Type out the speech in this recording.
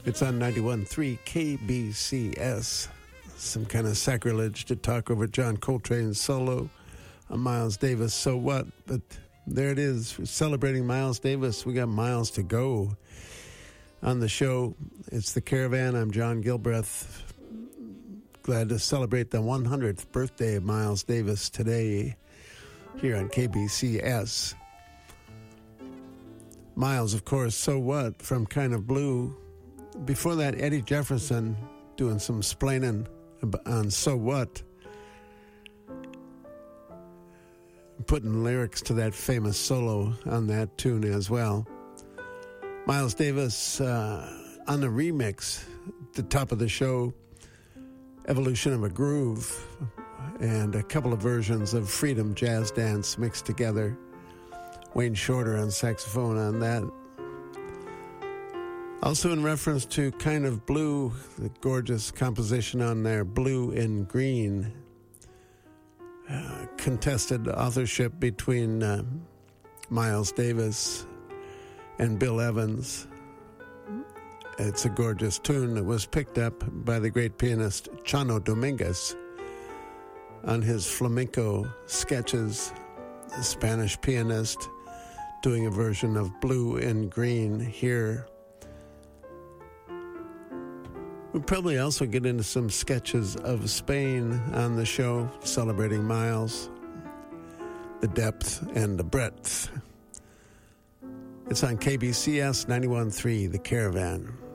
It's on 91.3 KBCS. Some kind of sacrilege to talk over John Coltrane's solo on Miles Davis, So What? But there it is. We're celebrating Miles Davis. We got miles to go on the show. It's The Caravan. I'm John Gilbreth. Glad to celebrate the 100th birthday of Miles Davis today here on KBCS. Miles, of course, So What? From Kind of Blue. Before that, Eddie Jefferson doing some splaining on So What? Putting lyrics to that famous solo on that tune as well. Miles Davis on the remix, the top of the show, Evolution of a Groove, and a couple of versions of Freedom Jazz Dance mixed together. Wayne Shorter on saxophone on that. Also in reference to Kind of Blue, the gorgeous composition on there, Blue and Green. Contested authorship between Miles Davis and Bill Evans. It's a gorgeous tune that was picked up by the great pianist Chano Dominguez on his flamenco sketches. A Spanish pianist doing a version of Blue and Green here. We'll probably also get into some sketches of Spain on the show, celebrating Miles, the depth and the breadth. It's on KBCS 91.3, The Caravan.